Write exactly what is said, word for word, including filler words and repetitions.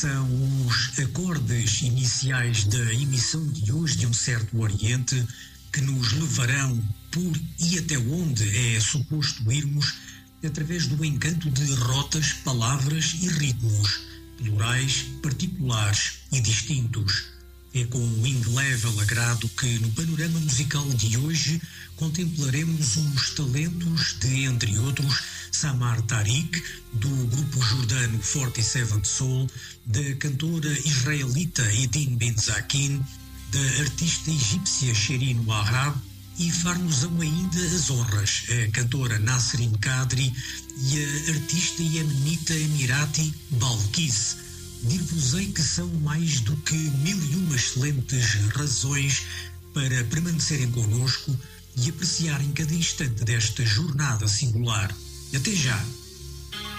são os acordes iniciais da emissão de hoje de Um Certo Oriente, que nos levarão por e até onde é suposto irmos através do encanto de rotas, palavras e ritmos, plurais, particulares e distintos. É com um indelével agrado que no panorama musical de hoje contemplaremos os talentos de, entre outros, Samar Tariq, do grupo jordano quarenta e sete Soul, da cantora israelita Edin Benzakin, da artista egípcia Shirin Wahab, e far-nos-ão ainda as honras a cantora Nasrin Kadri e a artista iemenita emirati Balkis. Dir-vos-ei que são mais do que mil e uma excelentes razões para permanecerem connosco e apreciarem cada instante desta jornada singular. Até já!